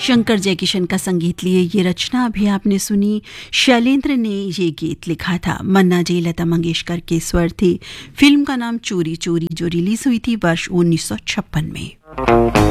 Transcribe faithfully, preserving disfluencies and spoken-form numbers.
शंकर जयकिशन का संगीत लिए ये रचना अभी आपने सुनी। शैलेंद्र ने ये गीत लिखा था। मन्ना जी लता मंगेशकर के स्वर थे। फिल्म का नाम चोरी चोरी, जो रिलीज हुई थी वर्ष उन्नीस सौ छप्पन में।